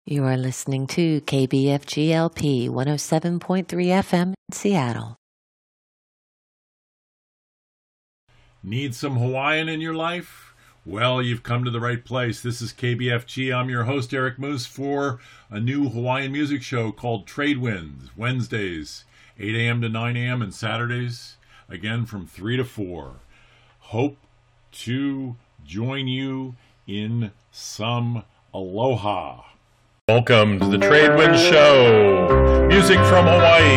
You are listening to KBFGLP 107.3 FM in Seattle. Need some Hawaiian in your life? Well, you've come to the right place. This is KBFG. I'm your host, Eric Moose, for a new Hawaiian music show called Trade Winds, Wednesdays, 8 a.m. to 9 a.m., and Saturdays, again, from 3 to 4. Hope to join you in some aloha. Welcome to the Trade Winds Show. Music from Hawaii.